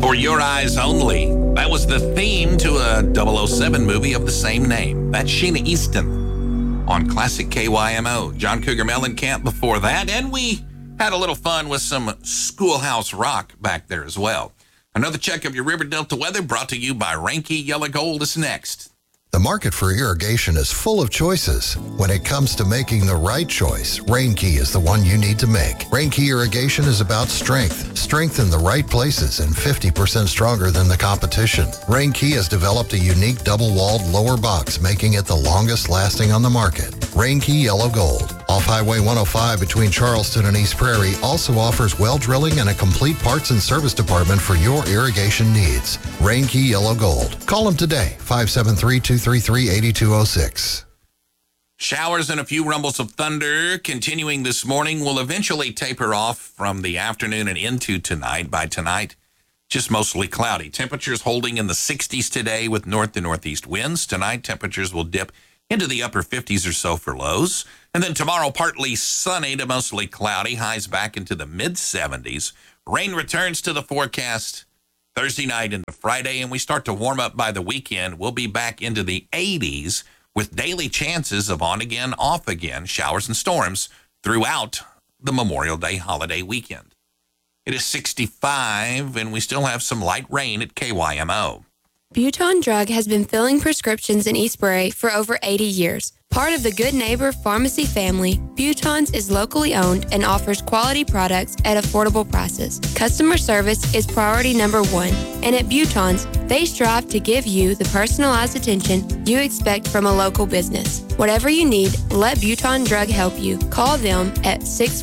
For Your Eyes Only. That was the theme to a 007 movie of the same name. That's Sheena Easton on Classic KYMO. John Cougar Mellencamp before that, and we had a little fun with some Schoolhouse Rock back there as well. Another check of your River Delta weather brought to you by Reinke Yellow Gold is next. The market for irrigation is full of choices. When it comes to making the right choice, Reinke is the one you need to make. Reinke irrigation is about strength in the right places, and 50% stronger than the competition. Reinke has developed a unique double-walled lower box, making it the longest lasting on the market. Reinke Yellow Gold, off Highway 105 between Charleston and East Prairie, also offers well drilling and a complete parts and service department for your irrigation needs. Reinke Yellow Gold. Call them today, 573-233-8206. Showers and a few rumbles of thunder continuing this morning will eventually taper off from the afternoon and into tonight. By tonight, just mostly cloudy. Temperatures holding in the 60s today with north to northeast winds. Tonight, temperatures will dip into the upper 50s or so for lows. And then tomorrow, partly sunny to mostly cloudy. Highs back into the mid-70s. Rain returns to the forecast Thursday night into Friday, and we start to warm up by the weekend. We'll be back into the 80s with daily chances of on-again, off-again showers and storms throughout the Memorial Day holiday weekend. It is 65, and we still have some light rain at KYMO. Buton Drug has been filling prescriptions in East Prairie for over 80 years. Part of the Good Neighbor Pharmacy family, Buton's is locally owned and offers quality products at affordable prices. Customer service is priority number one, and at Buton's, they strive to give you the personalized attention you expect from a local business. Whatever you need, let Buton Drug help you. Call them at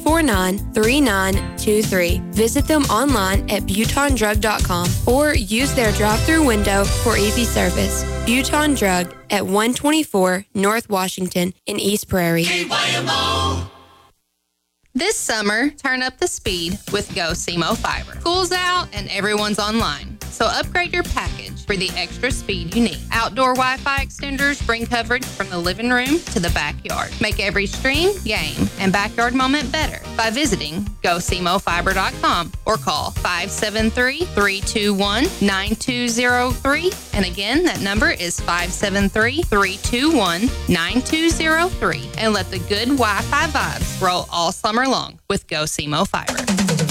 649-3923. Visit them online at butondrug.com or use their drive-thru window for easy service. Buton Drug at 124 North Washington in East Prairie. KYMO. This summer, turn up the speed with Go Simo Fiber. School's out and everyone's online, so upgrade your package for the extra speed you need. Outdoor Wi-Fi extenders bring coverage from the living room to the backyard. Make every stream, game, and backyard moment better by visiting GoSimoFiber.com or call 573-321-9203. And again, that number is 573-321-9203. And let the good Wi-Fi vibes roll all summer long with Go Simo Fiber.